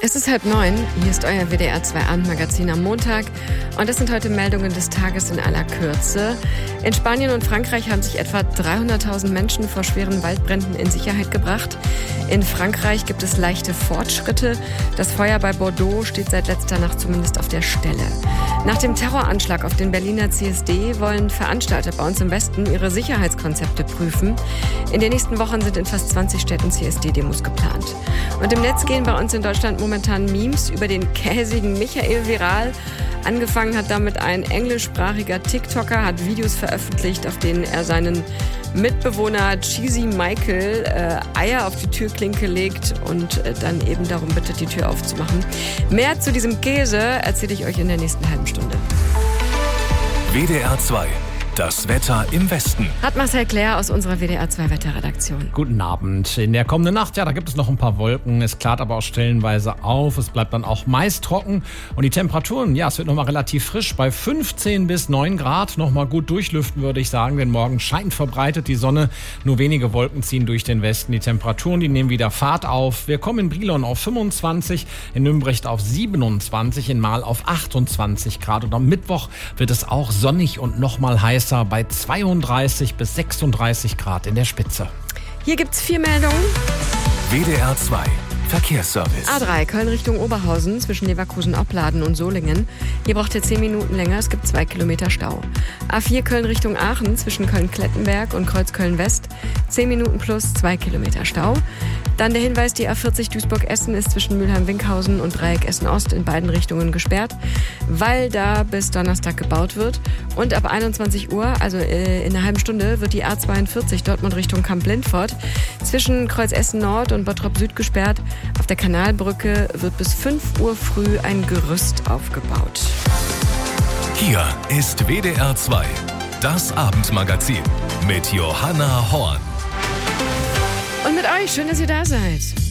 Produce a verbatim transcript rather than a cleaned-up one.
Es ist halb neun, hier ist euer W D R zwei Abendmagazin am Montag und das sind heute Meldungen des Tages in aller Kürze. In Spanien und Frankreich haben sich etwa dreihunderttausend Menschen vor schweren Waldbränden in Sicherheit gebracht. In Frankreich gibt es leichte Fortschritte. Das Feuer bei Bordeaux steht seit letzter Nacht zumindest auf der Stelle. Nach dem Terroranschlag auf den Berliner C S D wollen Veranstalter bei uns im Westen ihre Sicherheitskonzepte prüfen. In den nächsten Wochen sind in fast zwanzig Städten C S D-Demos geplant. Und im Netz gehen bei uns in Deutschland momentan Memes über den käsigen Michael viral. Angefangen hat damit ein englischsprachiger TikToker, hat Videos veröffentlicht, auf denen er seinen Mitbewohner Cheesy Michael äh, Eier auf die Türklinke legt und äh, dann eben darum bittet, die Tür aufzumachen. Mehr zu diesem Käse erzähle ich euch in der nächsten halben Stunde. W D R zwei. Das Wetter im Westen. Hat Marcel Claire aus unserer W D R zwei Wetterredaktion. Guten Abend. In der kommenden Nacht, ja, da gibt es noch ein paar Wolken. Es klart aber auch stellenweise auf. Es bleibt dann auch meist trocken. Und die Temperaturen, ja, es wird nochmal relativ frisch. Bei fünfzehn bis neun Grad nochmal gut durchlüften, würde ich sagen. Denn morgen scheint verbreitet die Sonne. Nur wenige Wolken ziehen durch den Westen. Die Temperaturen, die nehmen wieder Fahrt auf. Wir kommen in Brilon auf fünfundzwanzig, in Nümbrecht auf siebenundzwanzig, in Marl auf achtundzwanzig Grad. Und am Mittwoch wird es auch sonnig und nochmal heiß bei zweiunddreißig bis sechsunddreißig Grad in der Spitze. Hier gibt's vier Meldungen. W D R zwei Verkehrsservice. A drei Köln Richtung Oberhausen zwischen Leverkusen-Opladen und Solingen. Hier braucht ihr zehn Minuten länger, es gibt zwei Kilometer Stau. A vier Köln Richtung Aachen zwischen Köln-Klettenberg und Kreuzköln-West. zehn Minuten plus zwei Kilometer Stau. Dann der Hinweis, die A vierzig Duisburg-Essen ist zwischen Mülheim-Winkhausen und Dreieck Essen-Ost in beiden Richtungen gesperrt, weil da bis Donnerstag gebaut wird. Und ab einundzwanzig Uhr, also äh, in einer halben Stunde, wird die A zweiundvierzig Dortmund Richtung Kamp-Lindfort zwischen Kreuz Essen Nord und Bottrop Süd gesperrt. Auf der Kanalbrücke wird bis fünf Uhr früh ein Gerüst aufgebaut. Hier ist W D R zwei, das Abendmagazin mit Johanna Horn. Und mit euch, schön, dass ihr da seid.